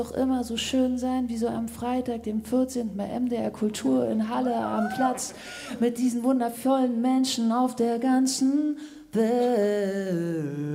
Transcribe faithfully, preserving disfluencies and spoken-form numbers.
doch immer so schön sein, wie so am Freitag, dem vierzehnten bei M D R Kultur in Halle am Platz mit diesen wundervollen Menschen auf der ganzen Welt.